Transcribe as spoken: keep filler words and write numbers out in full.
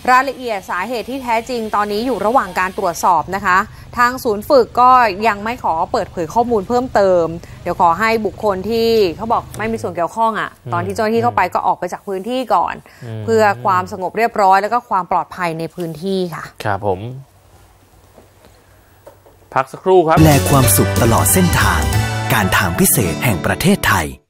รายละเอียดสาเหตุที่แท้จริงตอนนี้อยู่ระหว่างการตรวจสอบนะคะทางศูนย์ฝึกก็ยังไม่ขอเปิดเผยข้อมูลเพิ่มเติมเดี๋ยวขอให้บุคคลที่เขาบอกไม่มีส่วนเกี่ยวข้องอ่ะตอนที่เจ้าหน้าที่เข้าไปก็ออกไปจากพื้นที่ก่อนเพื่อความสงบเรียบร้อยแล้วก็ความปลอดภัยในพื้นที่ค่ะครับผมพักสักครู่ครับแปลความสุขตลอดเส้นทางการทางพิเศษแห่งประเทศไทย